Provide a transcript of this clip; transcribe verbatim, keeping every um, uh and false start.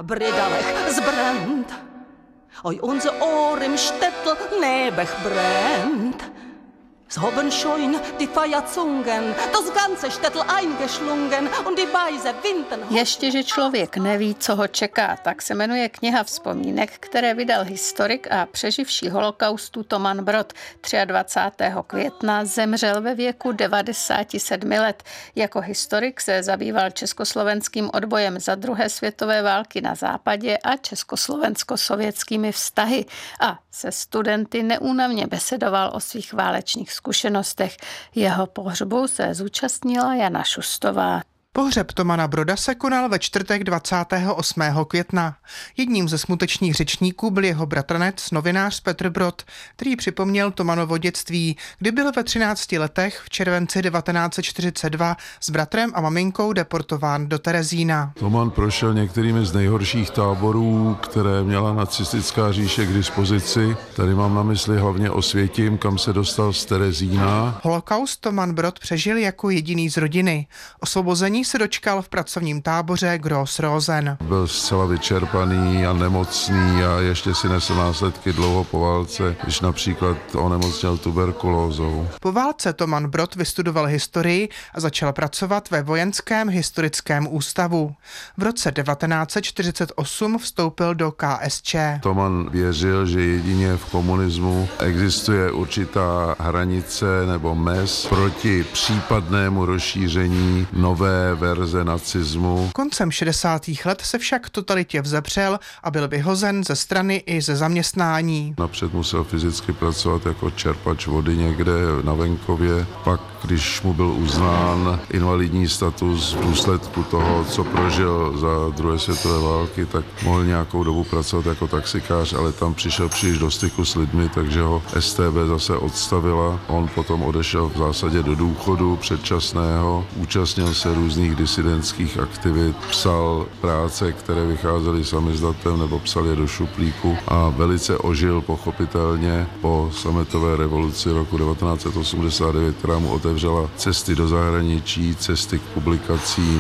Bredalech zbrennt. Oi unser Ohr im Städtel Nebech brennt. Es haben schon die Feuerzungen, das ganze Städtel eingeschlungen und die Beise winden. Ještě, že člověk neví, co ho čeká, tak se jmenuje kniha vzpomínek, které vydal historik a přeživší holokaustu Toman Brod. dvacátého třetího května zemřel ve věku devadesáti sedmi let. Jako historik se zabýval československým odbojem za druhé světové války na západě a československo-sovětskými vztahy a se studenty neúnavně besedoval o svých válečných zkušenostech. Jeho pohřbu se zúčastnila Jana Šustová. Pohřeb Tomana Broda se konal ve čtvrtek dvacátého osmého května. Jedním ze smutečných řečníků byl jeho bratranec, novinář Petr Brod, který připomněl Tomanovo dětství, kdy byl ve třinácti letech v červenci devatenáct set čtyřicet dva s bratrem a maminkou deportován do Terezína. Toman prošel některými z nejhorších táborů, které měla nacistická říše k dispozici. Tady mám na mysli hlavně Osvětim, kam se dostal z Terezína. Holokaust Toman Brod přežil jako jediný z rodiny. Osvobození se dočkal v pracovním táboře Gross Rosen. Byl zcela vyčerpaný a nemocný a ještě si nesl následky dlouho po válce, když například onemocněl tuberkulózou. Po válce Toman Brod vystudoval historii a začal pracovat ve Vojenském historickém ústavu. V roce devatenáct set čtyřicet osm vstoupil do K S Č. Toman věřil, že jedině v komunismu existuje určitá hranice nebo mez proti případnému rozšíření nové verze nacismu. Koncem šedesátých let se však totalitě vzepřel a byl vyhozen ze strany i ze zaměstnání. Napřed musel fyzicky pracovat jako čerpač vody někde na venkově, pak když mu byl uznán invalidní status v důsledku toho, co prožil za druhé světové války, tak mohl nějakou dobu pracovat jako taxikář, ale tam přišel příliš do styku s lidmi, takže ho S T B zase odstavila. On potom odešel v zásadě do důchodu předčasného, účastnil se různých disidentských aktivit, psal práce, které vycházely samizdatem nebo psal je do šuplíku a velice ožil pochopitelně po sametové revoluci roku devatenáct set osmdesát devět, která mu otevřela cesty do zahraničí, cesty k publikacím.